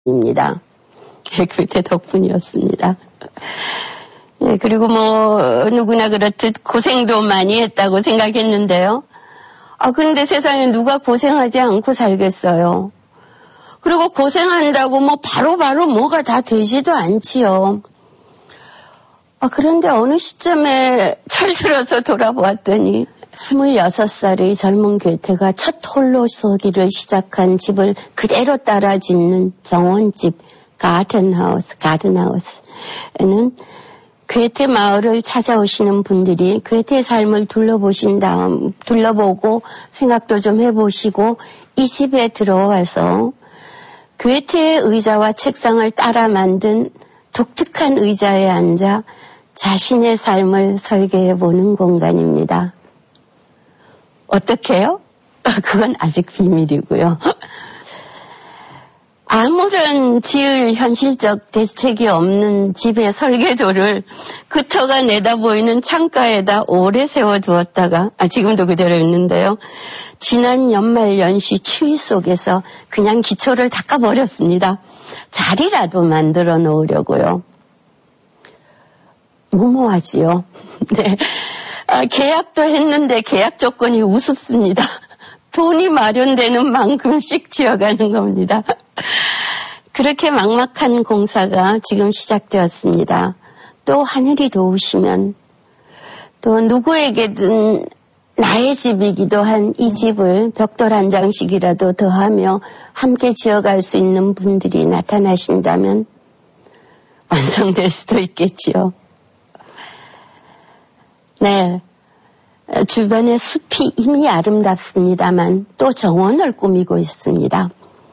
입니다. 교태 덕분이었습니다. 예, 그리고 누구나 그렇듯 고생도 많이 했다고 생각했는데요. 그런데 세상에 누가 고생하지 않고 살겠어요. 그리고 고생한다고 바로바로 뭐가 다 되지도 않지요. 그런데 어느 시점에 철들어서 돌아보았더니 26살의 젊은 교태가 첫 홀로서기를 시작한 집을 그대로 따라 짓는 정원집 가든하우스에는 교태 마을을 찾아오시는 분들이 교태의 삶을 둘러보고 생각도 좀 해보시고 이 집에 들어와서 교태의 의자와 책상을 따라 만든 독특한 의자에 앉아 자신의 삶을 설계해보는 공간입니다. 어떻게요? 그건 아직 비밀이고요. 아무런 지을 현실적 대책이 없는 집의 설계도를 그 터가 내다보이는 창가에다 오래 세워두었다가 지금도 그대로 있는데요. 지난 연말 연시 추위 속에서 그냥 기초를 닦아버렸습니다. 자리라도 만들어 놓으려고요. 무모하지요. 네. 계약도 했는데 계약 조건이 우습습니다. 돈이 마련되는 만큼씩 지어가는 겁니다. 그렇게 막막한 공사가 지금 시작되었습니다. 또 하늘이 도우시면 또 누구에게든 나의 집이기도 한 이 집을 벽돌 한 장씩이라도 더하며 함께 지어갈 수 있는 분들이 나타나신다면 완성될 수도 있겠지요. 네, 주변의 숲이 이미 아름답습니다만 또 정원을 꾸미고 있습니다.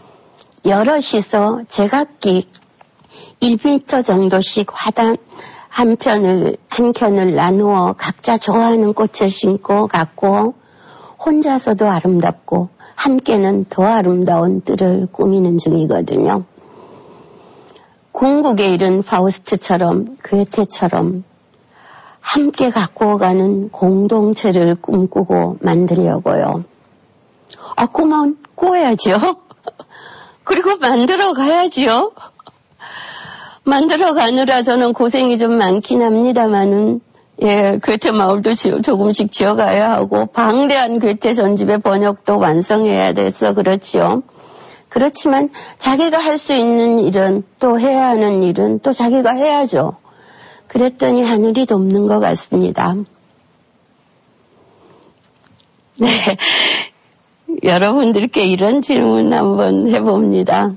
여럿이서 제각기 1m 정도씩 화단 한 켠을 나누어 각자 좋아하는 꽃을 심고 갔고 혼자서도 아름답고 함께는 더 아름다운 뜰을 꾸미는 중이거든요. 궁극에 이른 파우스트처럼 교태처럼 함께 갖고 가는 공동체를 꿈꾸고 만들려고요. 그만 꾸어야죠. 그리고 만들어 가야지요. 만들어 가느라 저는 고생이 좀 많긴 합니다만은, 교태 마을도 조금씩 지어가야 하고, 방대한 교태 전집의 번역도 완성해야 돼서 그렇지요. 그렇지만 자기가 할 수 있는 일은 또 해야 하는 일은 또 자기가 해야죠. 그랬더니 하늘이 돕는 것 같습니다. 네, 여러분들께 이런 질문 한번 해봅니다.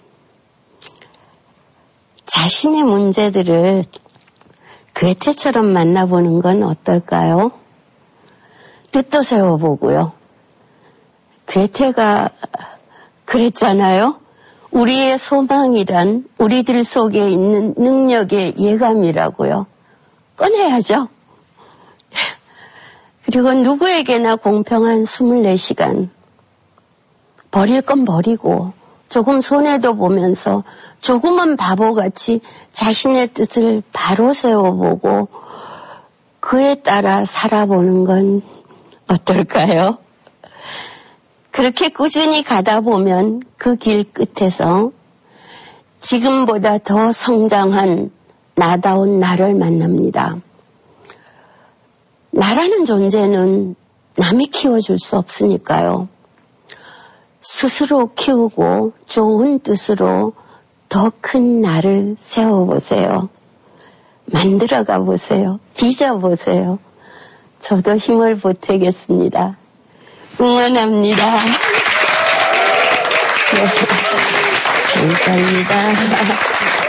자신의 문제들을 교태처럼 만나보는 건 어떨까요? 뜻도 세워보고요. 교태가 그랬잖아요. 우리의 소망이란 우리들 속에 있는 능력의 예감이라고요. 꺼내야죠. 그리고 누구에게나 공평한 24시간. 버릴 건 버리고 조금 손해도 보면서 조금은 바보같이 자신의 뜻을 바로 세워보고 그에 따라 살아보는 건 어떨까요? 그렇게 꾸준히 가다 보면 그 길 끝에서 지금보다 더 성장한 나다운 나를 만납니다. 나라는 존재는 남이 키워줄 수 없으니까요. 스스로 키우고 좋은 뜻으로 더 큰 나를 세워보세요. 만들어가 보세요. 빚어보세요. 저도 힘을 보태겠습니다. 응원합니다. 네, 감사합니다.